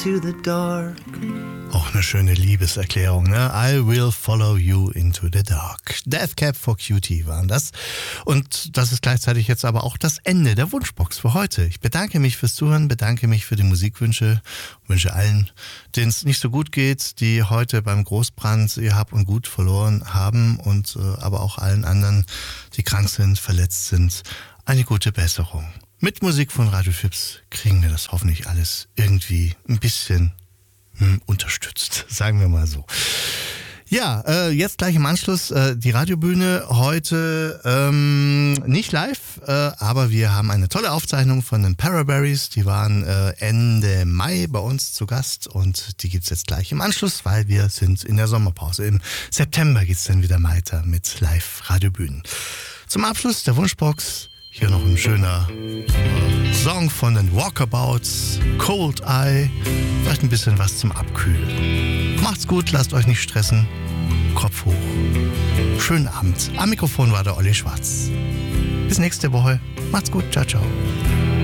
into the dark. Auch eine schöne Liebeserklärung, ne? I will follow you into the dark. Death Cab for Cutie waren das. Und das ist gleichzeitig jetzt aber auch das Ende der Wunschbox für heute. Ich bedanke mich fürs Zuhören, bedanke mich für die Musikwünsche, wünsche allen, denen es nicht so gut geht, die heute beim Großbrand ihr Hab und Gut verloren haben und aber auch allen anderen, die krank sind, verletzt sind, eine gute Besserung. Mit Musik von Radio Fips kriegen wir das hoffentlich alles irgendwie ein bisschen unterstützt, sagen wir mal so. Ja, jetzt gleich im Anschluss die Radiobühne. Heute nicht live, aber wir haben eine tolle Aufzeichnung von den Paraberries. Die waren Ende Mai bei uns zu Gast und die gibt's jetzt gleich im Anschluss, weil wir sind in der Sommerpause. Im September geht's dann wieder weiter mit Live-Radiobühnen. Zum Abschluss der Wunschbox hier noch ein schöner Song von den Walkabouts, Cold Eye, vielleicht ein bisschen was zum Abkühlen. Macht's gut, lasst euch nicht stressen, Kopf hoch. Schönen Abend. Am Mikrofon war der Olli Schwarz. Bis nächste Woche. Macht's gut, ciao, ciao.